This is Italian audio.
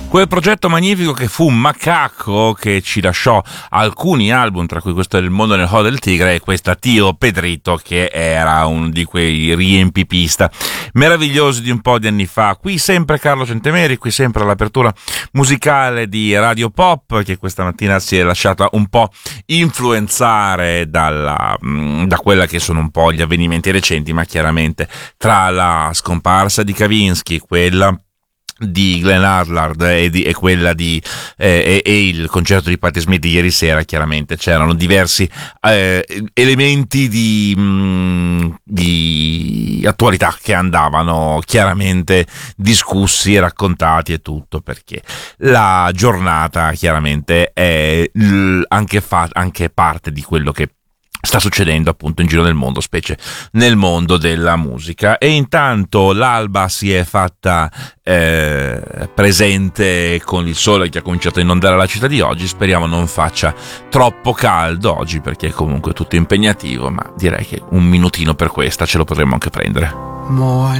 Quel progetto magnifico che fu Macaco, che ci lasciò alcuni album, tra cui questo Il mondo nel Ho del tigre e questa Tio Pedrito, che era uno di quei riempipista meravigliosi di un po' di anni fa. Qui sempre Carlo Centemeri, qui sempre all'apertura musicale di Radio Pop, che questa mattina si è lasciata un po' influenzare da quella che sono un po' gli avvenimenti recenti, ma chiaramente tra la scomparsa di Kavinsky, quella di Glenn Harlard e quella di e il concerto di Patti Smith di ieri sera, chiaramente c'erano diversi elementi di attualità che andavano chiaramente discussi e raccontati e tutto, perché la giornata chiaramente è anche parte di quello che sta succedendo appunto in giro nel mondo, specie nel mondo della musica. E intanto l'alba si è fatta presente con il sole che ha cominciato a inondare la città di oggi. Speriamo non faccia troppo caldo oggi, perché è comunque tutto impegnativo, ma direi che un minutino per questa ce lo potremmo anche prendere.